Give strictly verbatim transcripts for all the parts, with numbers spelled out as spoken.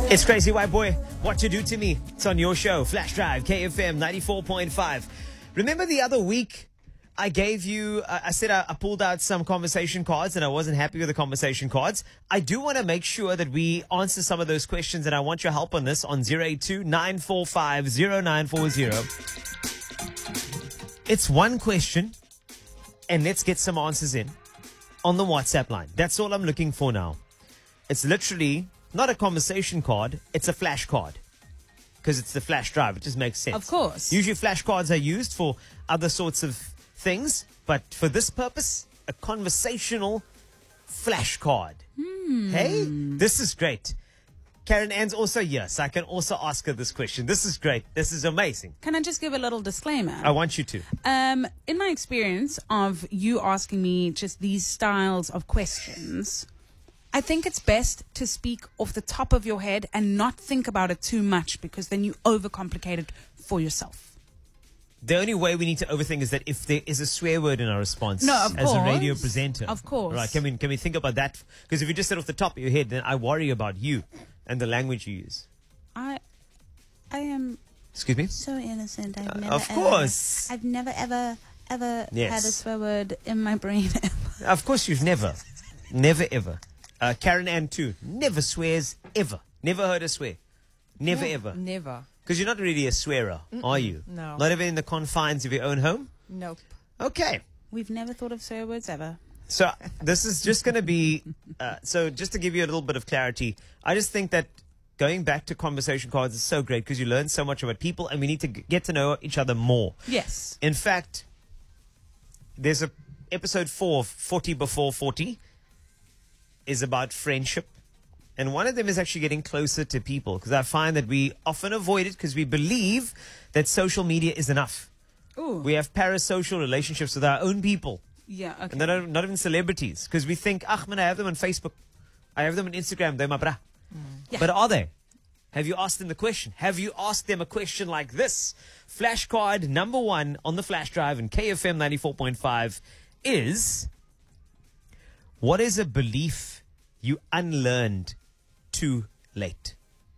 It's Crazy White Boy. What to do to me? It's on your show, Flash Drive, K F M ninety-four point five. Remember the other week I gave you, uh, I said I, I pulled out some conversation cards and I wasn't happy with the conversation cards. I do want to make sure that we answer some of those questions, and I want your help on this on zero eight two, nine four five, zero nine four zero. It's one question, and let's get some answers in on the WhatsApp line. That's all I'm looking for now. It's literally not a conversation card, it's a flash card. Because it's the flash drive, it just makes sense. Of course. Usually flash cards are used for other sorts of things, but for this purpose, a conversational flash card. Hmm. Hey, this is great. Karen Ann's also here, so I can also ask her this question. This is great. This is amazing. Can I just give a little disclaimer? I want you to. Um, in my experience of you asking me just these styles of questions, I think it's best to speak off the top of your head and not think about it too much, because then you overcomplicate it for yourself. The only way we need to overthink is that if there is a swear word in our response No, of as a course. radio presenter. Of course. Right, can we, can we think about that? Because if you just said off the top of your head, then I worry about you and the language you use. I, I am Excuse me? so innocent. I've Uh, never of ever- course. I've never ever ever Yes. had a swear word in my brain. Of course you've never. Never ever. Uh, Karen Ann too. Never swears ever. Never heard her swear. Never ever. Never. Because you're not really a swearer, are you? no. Not even in the confines of your own home? Nope. Okay. We've never thought of swear words ever. So this is just going to be, uh, so just to give you a little bit of clarity, I just think that going back to conversation cards is so great because you learn so much about people, and we need to g- get to know each other more. Yes. In fact, there's a episode four, forty before forty, is about friendship. And one of them is actually getting closer to people, because I find that we often avoid it because we believe that social media is enough. Ooh. We have parasocial relationships with our own people. Yeah. Okay. And they're not, not even celebrities, because we think, ah, man, I have them on Facebook. I have them on Instagram. They're my bra. Yeah. But are they? Have you asked them the question? Have you asked them a question like this? Flashcard number one on the flash drive in K F M ninety-four point five is, what is a belief you unlearned too late?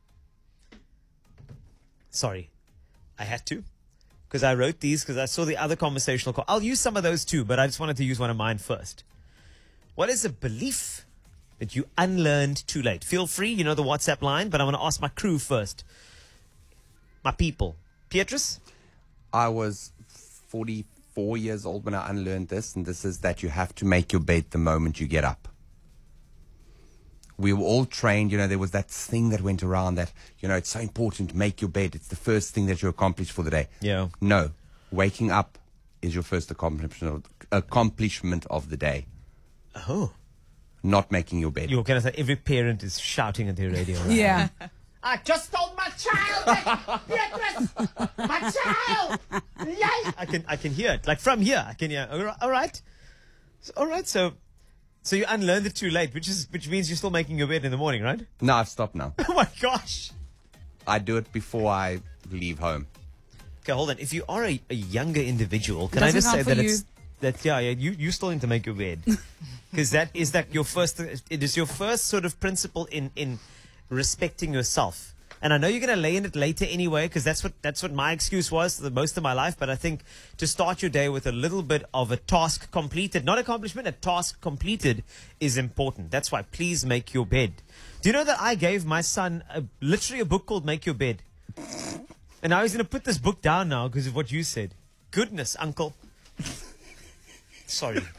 Sorry, I had to. Because I wrote these because I saw the other conversational call. I'll use some of those too, but I just wanted to use one of mine first. What is a belief that you unlearned too late? Feel free, you know the WhatsApp line, but I want to ask my crew first. My people. Pietrus? I was forty-four years old when I unlearned this, and this is that you have to make your bed the moment you get up. We were all trained, you know, there was that thing that went around that, you know, it's so important to make your bed. It's the first thing that you accomplish for the day. Yeah. No, waking up is your first accomplishment of, accomplishment of the day. Oh. Not making your bed. You're going to say every parent is shouting at their radio. Right? Yeah. I just told my child, Beatrice, my child. Yay! I can I can hear it. Like from here, I can hear. All right. All right. So, all right, so so you unlearned it too late, which is which means you're still making your bed in the morning, right? No, I've stopped now. Oh my gosh. I do it before I leave home. Okay, hold on. If you are a, a younger individual, can Doesn't I just say count for that you. it's that yeah, yeah, you you still need to make your bed. Because that is that your first it is your first sort of principle in in respecting yourself. And I know you're going to lay in it later anyway, because that's what that's what my excuse was for the most of my life. But I think to start your day with a little bit of a task completed, not accomplishment, a task completed is important. That's why please make your bed. Do you know that I gave my son a, literally a book called Make Your Bed? And now he's going to put this book down now because of what you said. Goodness, uncle. Sorry.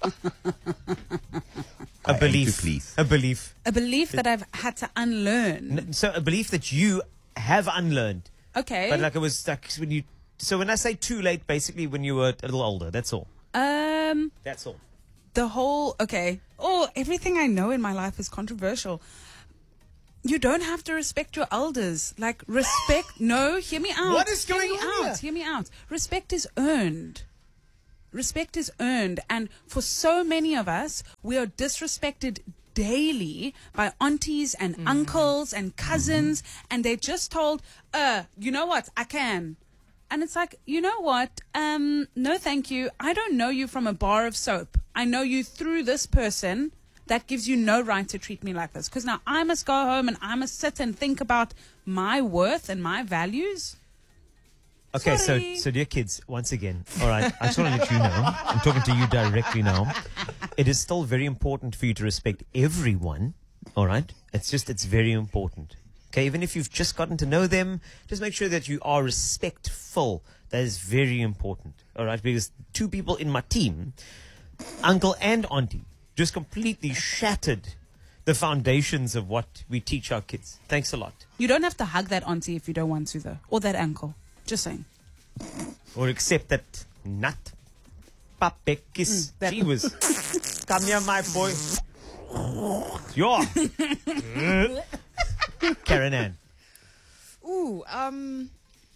A I aim to belief. please. A belief. A belief that I've had to unlearn. N- So a belief that you have unlearned. Okay. But like it was like when you. So when I say too late, basically when you were a little older. That's all. um, That's all. the whole okay. Oh, everything I know in my life is controversial. You don't have to respect your elders. Like respect. No, hear me out. What is Hear going me on out. here? Hear me out. Respect is earned. Respect is earned, and for so many of us, we are disrespected daily by aunties and uncles and cousins, and they're just told, uh, you know what, I can. And it's like, you know what, um, no thank you. I don't know you from a bar of soap. I know you through this person that gives you no right to treat me like this. Because now I must go home and I must sit and think about my worth and my values. Okay, Sorry. so so dear kids, once again, all right, I just want to let you know, I'm talking to you directly now. It is still very important for you to respect everyone, all right? It's just, it's very important. Okay, even if you've just gotten to know them, just make sure that you are respectful. That is very important, all right? Because two people in my team, uncle and auntie, just completely shattered the foundations of what we teach our kids. Thanks a lot. You don't have to hug that auntie if you don't want to, though. Or that uncle. Just saying. Or accept that nut. Papekis. Mm, that- She was. Come here, my boy. Yeah. Karen Ann. Ooh, um,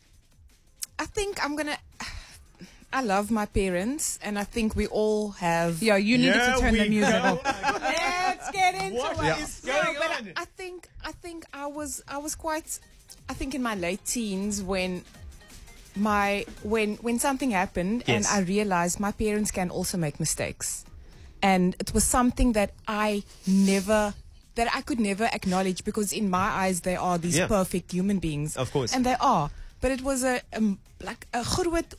I think I'm gonna. I love my parents, and I think we all have. Yeah, you needed Yeah, to turn the we music go. off. Let's get into What it. is going But on? I, I think I think I was I was quite. I think in my late teens when my when when something happened and Yes. I realized my parents can also make mistakes, and it was something that I never. That I could never acknowledge because in my eyes they are these Yeah. perfect human beings. Of course. And they are. But it was a um, like a groot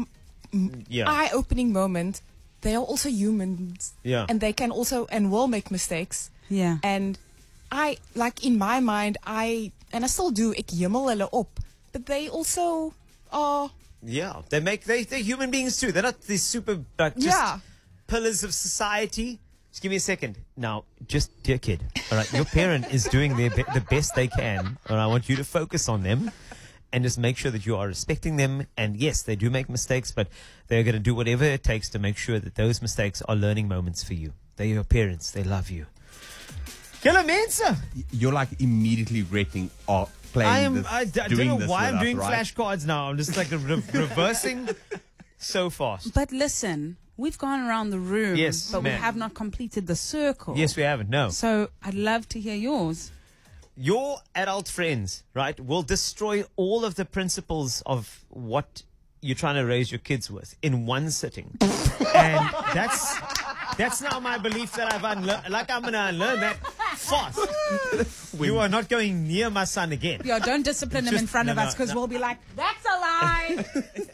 Yeah. eye-opening moment. They are also humans. Yeah. And they can also and will make mistakes. Yeah. And I like in my mind I and I still do ek hemel hulle op. But they also are Yeah. They make, they, they're human beings too. They're not these super, like, just Yeah. pillars of society. Just give me a second. Now, just, dear kid, all right, your parent is doing their be- the best they can, and I want you to focus on them and just make sure that you are respecting them. And yes, they do make mistakes, but they're going to do whatever it takes to make sure that those mistakes are learning moments for you. They're your parents. They love you. Julle mense! You're like immediately regretting uh, playing I am. this, I, d- I doing don't know this why with I'm us, doing right? flashcards now. I'm just like re- reversing so fast. But listen, we've gone around the room, Yes, but ma'am. we have not completed the circle. Yes, we haven't. No. So I'd love to hear yours. Your adult friends, right, will destroy all of the principles of what you're trying to raise your kids with in one sitting. And that's that's now my belief that I've unlearned. Like, I'm going to unlearn that fast. You are not going near my son again. Yeah, don't discipline him Just- in front no, of no, us because no. we'll be like, that's a lie.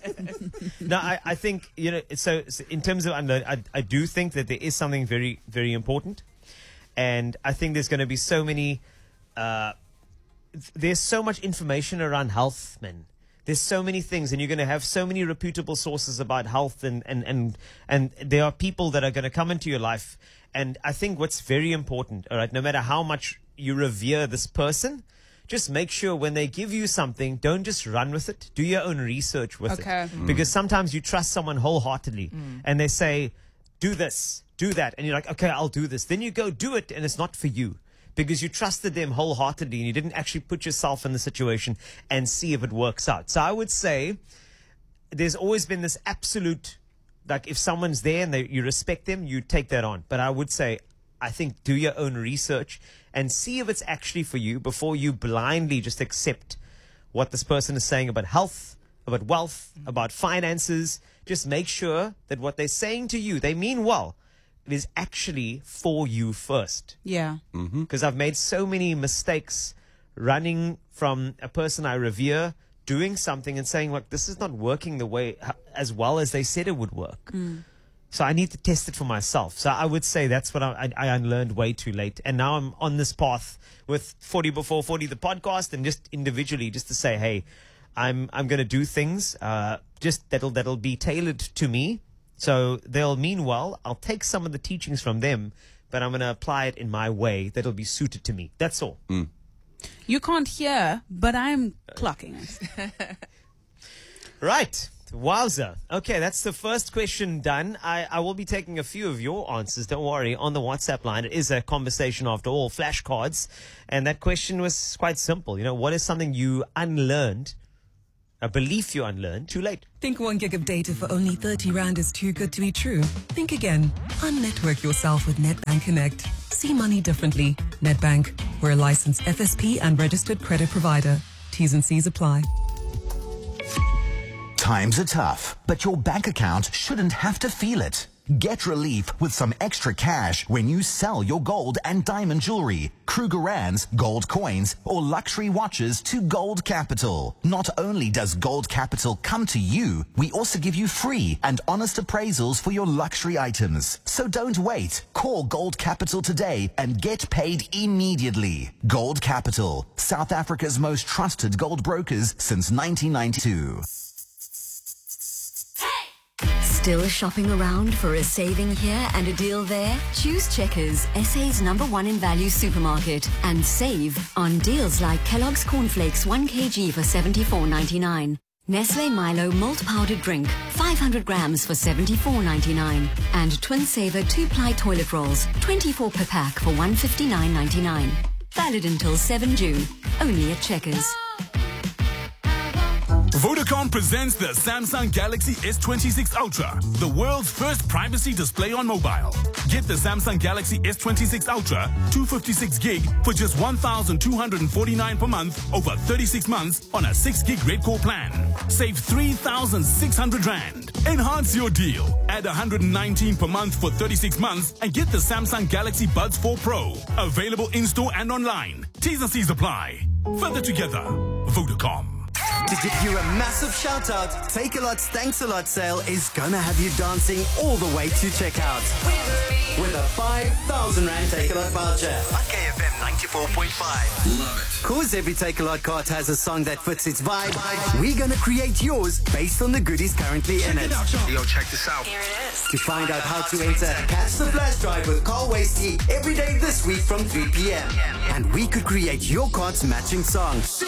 No, I, I think, you know, so, so in terms of unlearn, I, I do think that there is something very, very important. And I think there's going to be so many, uh, th- there's so much information around health, man. There's so many things, and you're going to have so many reputable sources about health, and, and, and, and there are people that are going to come into your life. And I think what's very important, all right, no matter how much you revere this person, just make sure when they give you something, don't just run with it. Do your own research with Okay. it. Because sometimes you trust someone wholeheartedly, and they say, do this, do that. And you're like, okay, I'll do this. Then you go do it, and it's not for you. Because you trusted them wholeheartedly and you didn't actually put yourself in the situation and see if it works out. So I would say there's always been this absolute, like, if someone's there and they, you respect them, you take that on. But I would say, I think do your own research and see if it's actually for you before you blindly just accept what this person is saying about health, about wealth, about finances. Just make sure that what they're saying to you, they mean well. It is actually for you first. Yeah. Because I've made so many mistakes running from a person I revere, doing something and saying, like, this is not working the way as well as they said it would work. So I need to test it for myself. So I would say that's what I, I, I unlearned way too late. And now I'm on this path with forty before forty, the podcast, and just individually just to say, hey, I'm I'm going to do things uh, just that'll that'll be tailored to me. So they'll mean well. I'll take some of the teachings from them, but I'm going to apply it in my way that'll be suited to me. That's all. You can't hear, but I'm clocking it. Right. Wowza. Okay, that's the first question done. I, I will be taking a few of your answers. Don't worry. On the WhatsApp line, it is a conversation after all, flashcards. And that question was quite simple. You know, what is something you unlearned, a belief you unlearned, too late? Think one gig of data for only thirty rand is too good to be true? Think again. Unnetwork yourself with Netbank Connect. See money differently. Netbank. We're a licensed F S P and registered credit provider. T's and C's apply. Times are tough, but your bank account shouldn't have to feel it. Get relief with some extra cash when you sell your gold and diamond jewelry, Krugerrands, gold coins, or luxury watches to Gold Capital. Not only does Gold Capital come to you, we also give you free and honest appraisals for your luxury items. So don't wait. Call Gold Capital today and get paid immediately. Gold Capital, South Africa's most trusted gold brokers since nineteen ninety-two. Still shopping around for a saving here and a deal there? Choose Checkers, S A's number one in value supermarket, and save on deals like Kellogg's Cornflakes one kilogram for seventy-four ninety-nine. Nestle Milo malt powdered drink, five hundred grams for seventy-four ninety-nine. And Twin Saver two-ply toilet rolls, twenty-four per pack for one fifty-nine ninety-nine. Valid until seventh of June. Only at Checkers. Vodacom presents the Samsung Galaxy S twenty-six Ultra, the world's first privacy display on mobile. Get the Samsung Galaxy S twenty-six Ultra two fifty-six gig for just one thousand two hundred forty-nine per month over thirty-six months on a six gig Red Core plan. Save three thousand six hundred rand. Enhance your deal. Add one hundred nineteen per month for thirty-six months and get the Samsung Galaxy Buds four Pro. Available in-store and online. T's and C's apply. Further together, Vodacom. To give you a massive shout out, Take A Lot's Thanks A Lot sale is gonna have you dancing all the way to checkout. With a five thousand rand Take A Lot voucher. On K F M ninety-four point five. Love it. Cause every Take A Lot card has a song that fits its vibe, we're gonna create yours based on the goodies currently in it. Yo, check this out. Here it is. To find out how to enter, catch the flash drive with Carl Wasty every day this week from three p.m. And we could create your card's matching song.